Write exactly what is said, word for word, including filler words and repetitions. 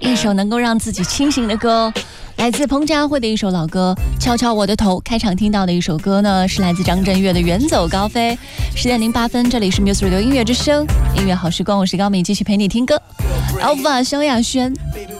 一首能够让自己清醒的歌，来自彭佳慧的一首老歌《敲敲我的头》。开场听到的一首歌呢，是来自张震岳的《远走高飞》。十点零八分，这里是 Music Radio 音乐之声，音乐好时光，我是高敏，继续陪你听歌。Alpha 萧亚轩